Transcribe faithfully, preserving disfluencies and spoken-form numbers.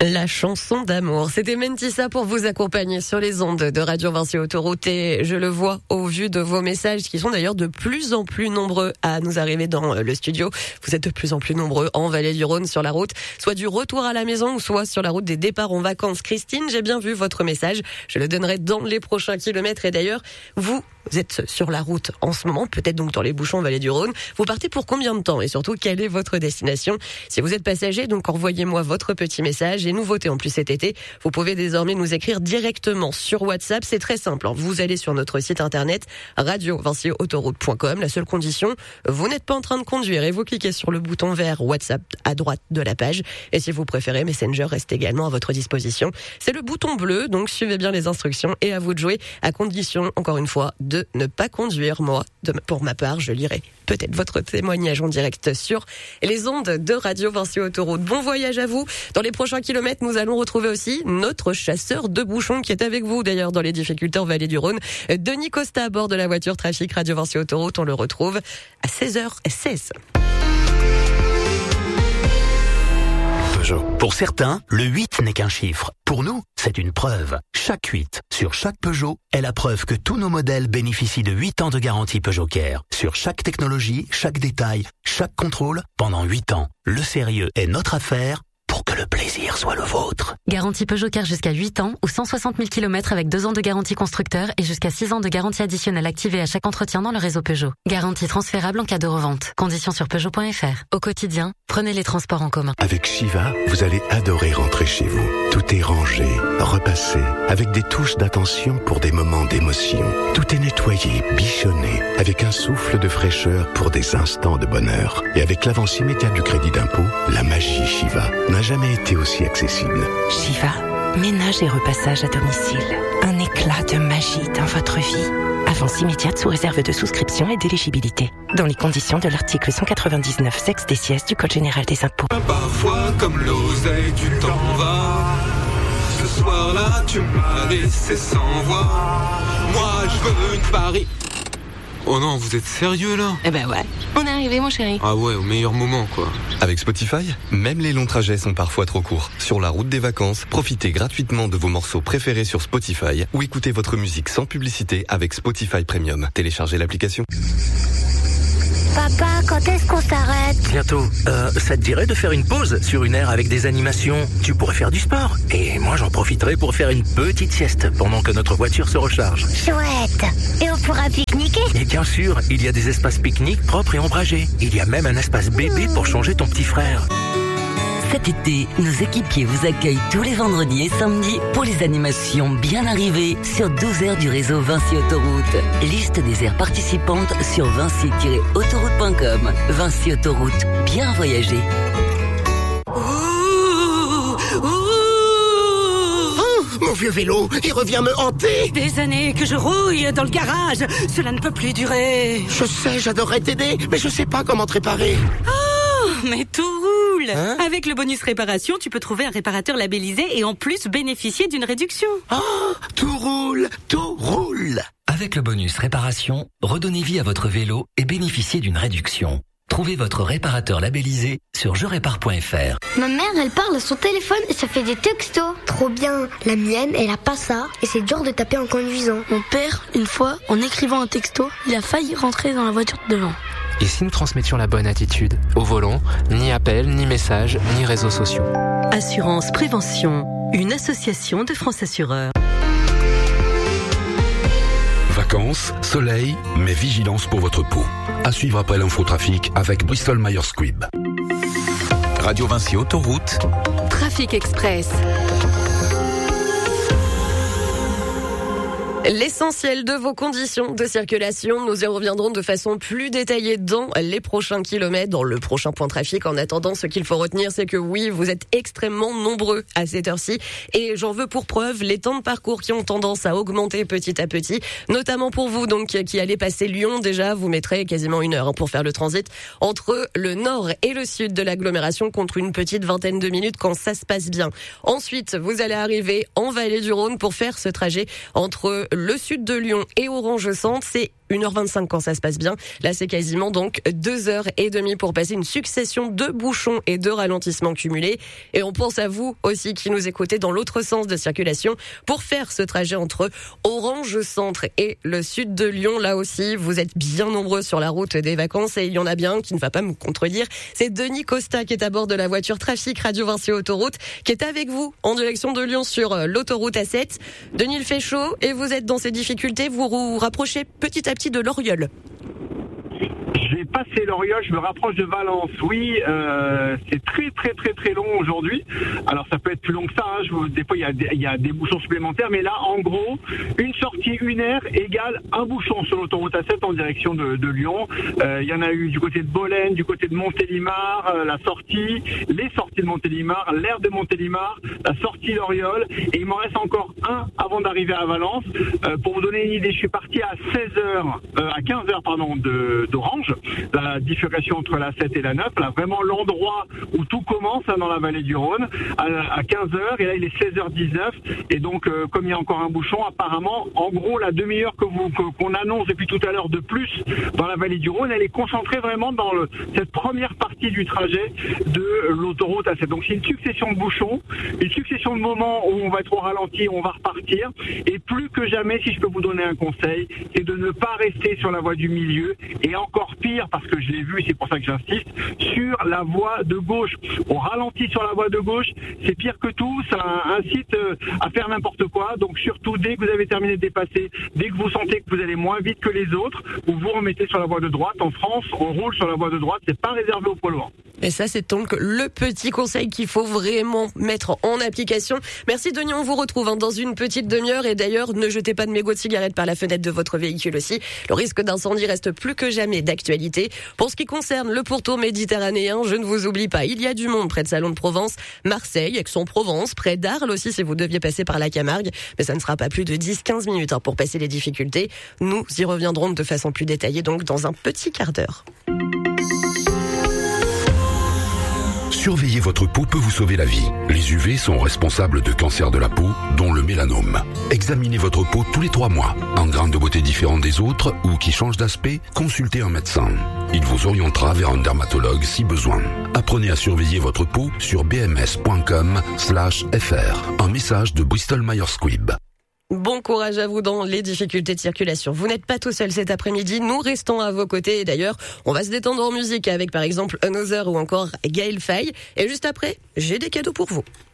La chanson d'amour. C'était Mentissa pour vous accompagner sur les ondes de Radio Vinci Autoroute et je le vois au vu de vos messages qui sont d'ailleurs de plus en plus nombreux à nous arriver dans le studio. Vous êtes de plus en plus nombreux en Vallée du Rhône sur la route, soit du retour à la maison ou soit sur la route des départs en vacances. Christine, j'ai bien vu votre message. Je le donnerai dans les prochains kilomètres et d'ailleurs, vous Vous êtes sur la route en ce moment, peut-être donc dans les bouchons Vallée du Rhône. Vous partez pour combien de temps et surtout, quelle est votre destination? Si vous êtes passager, donc envoyez-moi votre petit message. Et nouveauté en plus cet été, vous pouvez désormais nous écrire directement sur WhatsApp. C'est très simple. Vous allez sur notre site internet radio vinci autoroute point com. La seule condition, vous n'êtes pas en train de conduire et vous cliquez sur le bouton vert WhatsApp à droite de la page. Et si vous préférez, Messenger reste également à votre disposition. C'est le bouton bleu, donc suivez bien les instructions et à vous de jouer, à condition, encore une fois, de de ne pas conduire. Moi, de, pour ma part, je lirai peut-être votre témoignage en direct sur les ondes de Radio Vinci Autoroute. Bon voyage à vous. Dans les prochains kilomètres, nous allons retrouver aussi notre chasseur de bouchons qui est avec vous d'ailleurs dans les difficultés en Vallée du Rhône. Denis Costa à bord de la voiture Trafic Radio Vinci Autoroute. On le retrouve à seize heures seize. Pour certains, le huit n'est qu'un chiffre. Pour nous, c'est une preuve. Chaque huit sur chaque Peugeot est la preuve que tous nos modèles bénéficient de huit ans de garantie Peugeot Care. Sur chaque technologie, chaque détail, chaque contrôle, pendant huit ans. Le sérieux est notre affaire pour que le plaisir soit le vôtre. Garantie Peugeot Care jusqu'à huit ans ou cent soixante mille kilomètres avec deux ans de garantie constructeur et jusqu'à six ans de garantie additionnelle activée à chaque entretien dans le réseau Peugeot. Garantie transférable en cas de revente. Conditions sur Peugeot point f r. Au quotidien, prenez les transports en commun. Avec Shiva, vous allez adorer rentrer chez vous. Tout est rangé, repassé, avec des touches d'attention pour des moments d'émotion. Tout est nettoyé, bichonné, avec un souffle de fraîcheur pour des instants de bonheur. Et avec l'avance immédiate du crédit d'impôt, la magie Shiva n'a jamais été aussi accessible. Shiva, ménage et repassage à domicile. Un éclat de magie dans votre vie. Avance immédiate sous réserve de souscription et d'éligibilité. Dans les conditions de l'article cent quatre-vingt-dix-neuf sexe des sièges du Code général des impôts. Parfois comme l'oseille tu t'en vas. Ce soir-là tu m'as laissé sans voix. Moi je veux une Paris. Oh non, vous êtes sérieux là? Eh ben ouais, on est arrivé mon chéri. Ah ouais, au meilleur moment quoi. Avec Spotify, même les longs trajets sont parfois trop courts. Sur la route des vacances, profitez gratuitement de vos morceaux préférés sur Spotify ou écoutez votre musique sans publicité avec Spotify Premium. Téléchargez l'application. Papa, quand est-ce qu'on s'arrête? Bientôt. Euh, ça te dirait de faire une pause sur une aire avec des animations? Tu pourrais faire du sport. Et moi, j'en profiterai pour faire une petite sieste pendant que notre voiture se recharge. Chouette. Et on pourra pique-niquer? Et bien sûr, il y a des espaces pique-nique propres et ombragés. Il y a même un espace bébé pour changer ton petit frère. Cet été, nos équipiers vous accueillent tous les vendredis et samedis pour les animations bien arrivées sur douze aires du réseau Vinci Autoroute. Liste des aires participantes sur vinci tiret autoroute point com. Vinci Autoroute, bien voyager. Mon vieux vélo, il revient me hanter. Des années que je rouille dans le garage. Cela ne peut plus durer. Je sais, j'adorerais t'aider, mais je sais pas comment te réparer. Oh, mais tout roule. Hein? Avec le bonus réparation, tu peux trouver un réparateur labellisé et en plus bénéficier d'une réduction. Oh, tout roule, tout roule. Avec le bonus réparation, redonnez vie à votre vélo et bénéficiez d'une réduction. Trouvez votre réparateur labellisé sur je répare point f r. Ma mère, elle parle à son téléphone et ça fait des textos. Trop bien. La mienne, elle a pas ça et c'est dur de taper en conduisant. Mon père, une fois, en écrivant un texto, il a failli rentrer dans la voiture de devant. Et si nous transmettions la bonne attitude? Au volant, ni appel, ni message, ni réseaux sociaux. Assurance Prévention, une association de France Assureurs. Vacances, soleil, mais vigilance pour votre peau. À suivre après l'infotrafic avec Bristol Myers Squibb. Radio Vinci Autoroute. Trafic Express. L'essentiel de vos conditions de circulation, nous y reviendrons de façon plus détaillée dans les prochains kilomètres, dans le prochain point trafic. En attendant, ce qu'il faut retenir, c'est que oui, vous êtes extrêmement nombreux à cette heure-ci et j'en veux pour preuve les temps de parcours qui ont tendance à augmenter petit à petit, notamment pour vous donc qui allez passer Lyon. Déjà, vous mettrez quasiment une heure hein, pour faire le transit entre le nord et le sud de l'agglomération contre une petite vingtaine de minutes quand ça se passe bien. Ensuite, vous allez arriver en Vallée du Rhône pour faire ce trajet entre le sud de Lyon et Orange Centre. C'est une heure vingt-cinq quand ça se passe bien. Là, c'est quasiment donc deux heures et demie pour passer une succession de bouchons et de ralentissements cumulés. Et on pense à vous aussi qui nous écoutez dans l'autre sens de circulation pour faire ce trajet entre Orange Centre et le sud de Lyon. Là aussi, vous êtes bien nombreux sur la route des vacances et il y en a bien qui ne va pas me contredire. C'est Denis Costa qui est à bord de la voiture Trafic Radio Vinci Autoroute qui est avec vous en direction de Lyon sur l'autoroute A sept. Denis, il fait chaud et vous êtes dans ces difficultés. Vous vous rapprochez petit à petit de l'Oriol. J'ai passé l'Oriol, je me rapproche de Valence. Oui, euh, c'est très très très très long aujourd'hui. Alors ça peut être plus long que ça. Hein. Je, des fois il y, a des, il y a des bouchons supplémentaires, mais là en gros, une sortie une heure égale un bouchon sur l'autoroute A sept en direction de, de Lyon. Euh, il y en a eu du côté de Bolène, du côté de Montélimar, euh, la sortie, les sorties de Montélimar, l'aire de Montélimar, la sortie l'Oriol, et il m'en reste encore un avant d'arriver à Valence. Euh, pour vous donner une idée, je suis parti à seize heures, euh, à quinze heures pardon, de, d'Orange. La bifurcation entre la sept et la neuf, là vraiment l'endroit où tout commence hein, dans la vallée du Rhône à, à quinze heures, et là il est seize heures dix-neuf, et donc euh, comme il y a encore un bouchon, apparemment en gros la demi-heure que vous, que, qu'on annonce depuis tout à l'heure de plus dans la vallée du Rhône, elle est concentrée vraiment dans le, cette première partie du trajet de l'autoroute A sept. Donc c'est une succession de bouchons, une succession de moments où on va être au ralenti, où on va repartir, et plus que jamais, si je peux vous donner un conseil, c'est de ne pas rester sur la voie du milieu, et encore pire, parce que je l'ai vu, c'est pour ça que j'insiste, sur la voie de gauche. On ralentit sur la voie de gauche, c'est pire que tout, ça incite à faire n'importe quoi. Donc surtout, dès que vous avez terminé de dépasser, dès que vous sentez que vous allez moins vite que les autres, vous vous remettez sur la voie de droite. En France, on roule sur la voie de droite, c'est pas réservé aux poids lourds. Et ça, c'est donc le petit conseil qu'il faut vraiment mettre en application. Merci Denis, on vous retrouve hein, dans une petite demi-heure. Et d'ailleurs, ne jetez pas de mégots de cigarettes par la fenêtre de votre véhicule aussi. Le risque d'incendie reste plus que jamais d'actualité. Pour ce qui concerne le pourtour méditerranéen, je ne vous oublie pas, il y a du monde près de Salon de Provence, Marseille, Aix-en-Provence, près d'Arles aussi si vous deviez passer par la Camargue. Mais ça ne sera pas plus de dix à quinze minutes hein, pour passer les difficultés. Nous y reviendrons de façon plus détaillée donc dans un petit quart d'heure. Surveiller votre peau peut vous sauver la vie. Les U V sont responsables de cancers de la peau, dont le mélanome. Examinez votre peau tous les trois mois. Un grain de beauté différent des autres ou qui change d'aspect, consultez un médecin. Il vous orientera vers un dermatologue si besoin. Apprenez à surveiller votre peau sur bms.com slash fr. Un message de Bristol Myers Squibb. Bon courage à vous dans les difficultés de circulation. Vous n'êtes pas tout seul cet après-midi, nous restons à vos côtés. Et d'ailleurs, on va se détendre en musique avec par exemple Another ou encore Gaël Faye. Et juste après, j'ai des cadeaux pour vous.